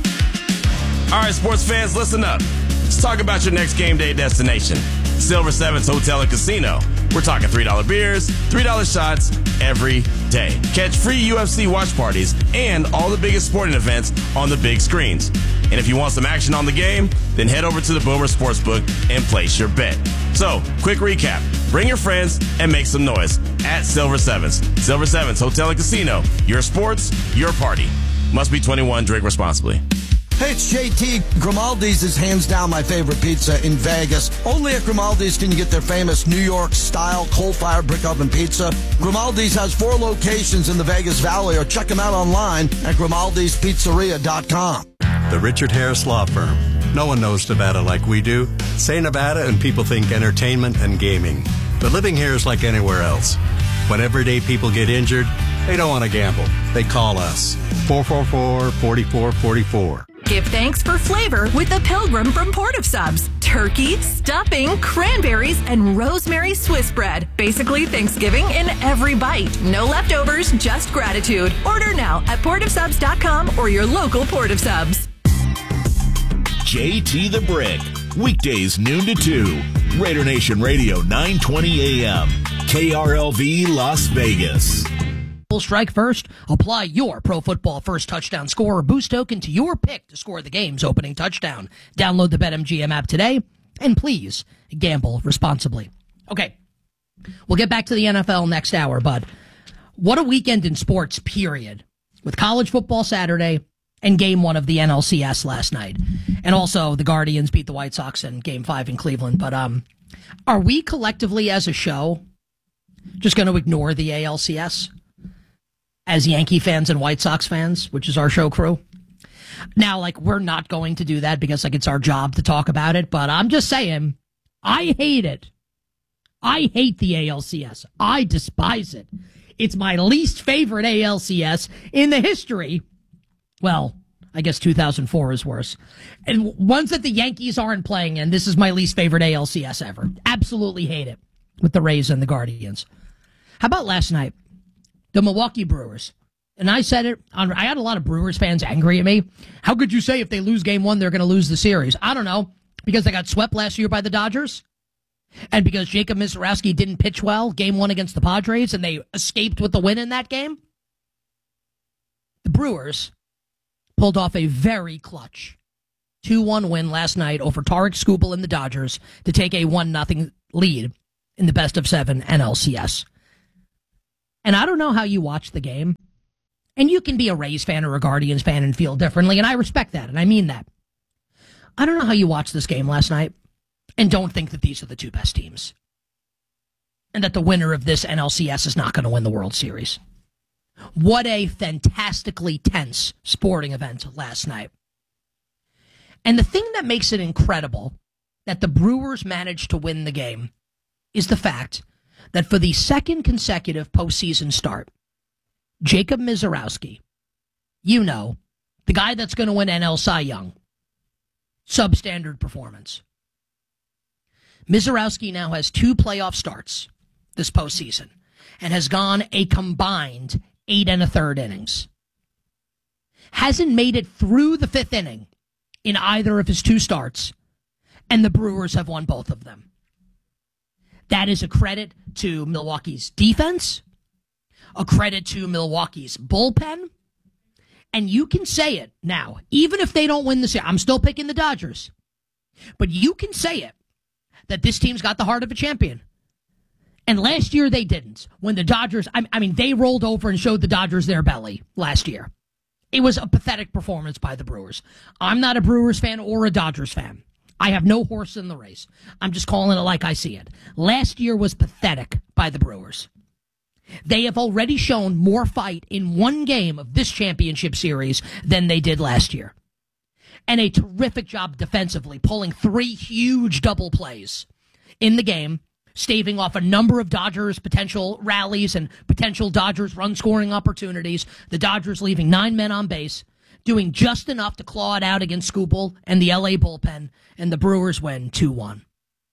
All right, sports fans, listen up. Let's talk about your next game day destination. Silver Sevens Hotel and Casino. We're talking three dollar beers, three dollar shots every day. Catch free U F C watch parties and all the biggest sporting events on the big screens. And if you want some action on the game, then head over to the Boomer Sportsbook and place your bet. So, quick recap. Bring your friends and make some noise at Silver Sevens. Silver Sevens Hotel and Casino. Your sports, your party. Must be twenty-one. Drink responsibly. Hey, it's J T. Grimaldi's is hands down my favorite pizza in Vegas. Only at Grimaldi's can you get their famous New York-style coal-fired brick oven pizza. Grimaldi's has four locations in the Vegas Valley, or check them out online at grimaldis pizzeria dot com. The Richard Harris Law Firm. No one knows Nevada like we do. Say Nevada and people think entertainment and gaming. But living here is like anywhere else. When everyday people get injured, they don't want to gamble. They call us. four four four, four four four four. Give thanks for flavor with the Pilgrim from Port of Subs. Turkey, stuffing, cranberries, and rosemary Swiss bread. Basically Thanksgiving in every bite. No leftovers, just gratitude. Order now at port of subs dot com or your local Port of Subs. J T the Brick. Weekdays noon to two. Raider Nation Radio nine twenty A M. K R L V Las Vegas. Strike first, apply your Pro Football First touchdown score or boost token to your pick to score the game's opening touchdown. Download the BetMGM app today, and please gamble responsibly. Okay, we'll get back to the N F L next hour, but what a weekend in sports, period. With college football Saturday and game one of the N L C S last night. And also the Guardians beat the White Sox in game five in Cleveland. But um, are we collectively as a show just going to ignore the A L C S? As Yankee fans and White Sox fans, which is our show crew. Now, like, we're not going to do that because, like, it's our job to talk about it, but I'm just saying, I hate it. I hate the A L C S. I despise it. It's my least favorite A L C S in the history. Well, I guess two thousand four is worse. And ones that the Yankees aren't playing in, this is my least favorite A L C S ever. Absolutely hate it with the Rays and the Guardians. How about last night? The Milwaukee Brewers. And I said it, on, I had a lot of Brewers fans angry at me. How could you say if they lose game one, they're going to lose the series? I don't know. Because they got swept last year by the Dodgers? And because Jacob Misiorowski didn't pitch well game one against the Padres and they escaped with the win in that game? The Brewers pulled off a very clutch two one win last night over Tarek Skubal and the Dodgers to take a one nothing lead in the best of seven N L C S. And I don't know how you watch the game. And you can be a Rays fan or a Guardians fan and feel differently, and I respect that, and I mean that. I don't know how you watch this game last night and don't think that these are the two best teams. And that the winner of this N L C S is not going to win the World Series. What a fantastically tense sporting event last night. And the thing that makes it incredible that the Brewers managed to win the game is the fact that for the second consecutive postseason start, Jacob Misiorowski, you know, the guy that's going to win N L Cy Young, substandard performance. Misiorowski now has two playoff starts this postseason and has gone a combined eight and a third innings. Hasn't made it through the fifth inning in either of his two starts And the Brewers have won both of them. That is a credit to Milwaukee's defense, a credit to Milwaukee's bullpen. And you can say it now, even if they don't win this year. I'm still picking the Dodgers. But you can say it, that this team's got the heart of a champion. And last year they didn't. When the Dodgers, I, I mean, they rolled over and showed the Dodgers their belly last year. It was a pathetic performance by the Brewers. I'm not a Brewers fan or a Dodgers fan. I have no horse in the race. I'm just calling it like I see it. Last year was pathetic by the Brewers. They have already shown more fight in one game of this championship series than they did last year. And a terrific job defensively, pulling three huge double plays in the game, staving off a number of Dodgers potential rallies and potential Dodgers run-scoring opportunities. The Dodgers leaving nine men on base, doing just enough to claw it out against Skubal and the L A bullpen, and the Brewers win two one.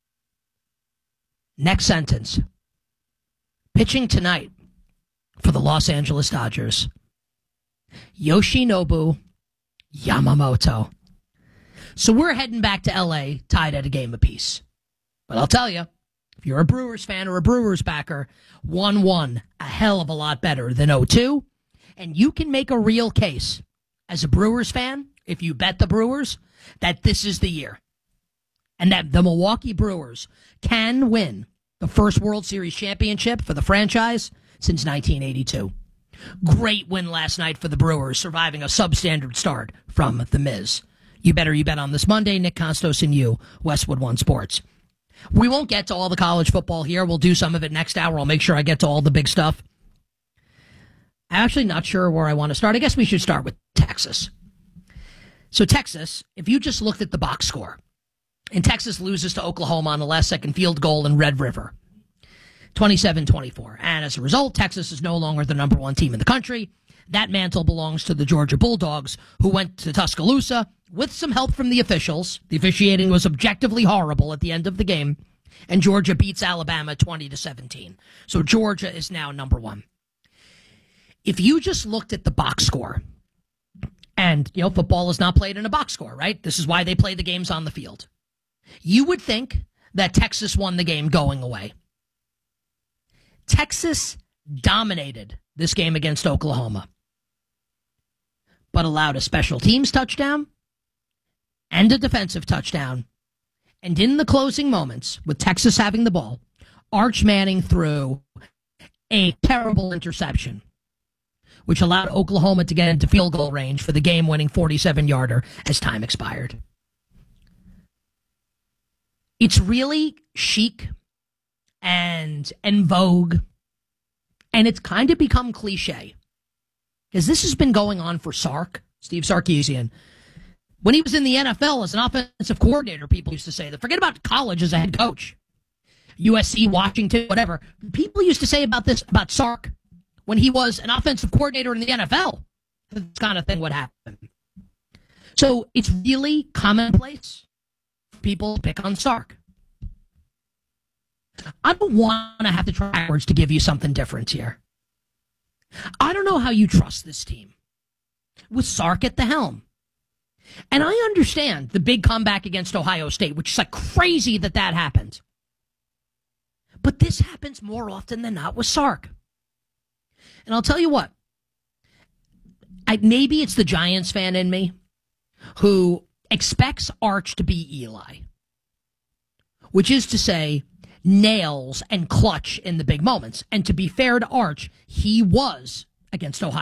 Next sentence. Pitching tonight for the Los Angeles Dodgers, Yoshinobu Yamamoto. So we're heading back to L A tied at a game apiece. But I'll tell you, if you're a Brewers fan or a Brewers backer, one one, a hell of a lot better than oh two. And you can make a real case as a Brewers fan, if you bet the Brewers, that this is the year. And that the Milwaukee Brewers can win the first World Series championship for the franchise since nineteen eighty-two. Great win last night for the Brewers, surviving a substandard start from The Miz. You better you bet on this Monday. Nick Costos and you, Westwood One Sports. We won't get to all the college football here. We'll do some of it next hour. I'll make sure I get to all the big stuff. I'm actually not sure where I want to start. I guess we should start with Texas. So Texas, if you just looked at the box score, and Texas loses to Oklahoma on the last second field goal in Red River, twenty-seven twenty-four. And as a result, Texas is no longer the number one team in the country. That mantle belongs to the Georgia Bulldogs, who went to Tuscaloosa with some help from the officials. The officiating was objectively horrible at the end of the game, and Georgia beats Alabama twenty to seventeen. So Georgia is now number one. If you just looked at the box score, and, you know, football is not played in a box score, right? This is why they play the games on the field. You would think that Texas won the game going away. Texas dominated this game against Oklahoma, but allowed a special teams touchdown and a defensive touchdown. And in the closing moments, with Texas having the ball, Arch Manning threw a terrible interception, which allowed Oklahoma to get into field goal range for the game-winning forty-seven-yarder as time expired. It's really chic and en vogue, and it's kind of become cliche, because this has been going on for Sark, Steve Sarkisian. When he was in the N F L as an offensive coordinator, people used to say that. Forget about college as a head coach. U S C, Washington, whatever. People used to say about this, about Sark, when he was an offensive coordinator in the N F L. This kind of thing would happen. So it's really commonplace for people to pick on Sark. I don't want to have to try words to give you something different here. I don't know how you trust this team with Sark at the helm. And I understand the big comeback against Ohio State, which is like crazy that that happened. But this happens more often than not with Sark. And I'll tell you what, I, maybe it's the Giants fan in me who expects Arch to be Eli, which is to say, nails and clutch in the big moments. And to be fair to Arch, he was against Ohio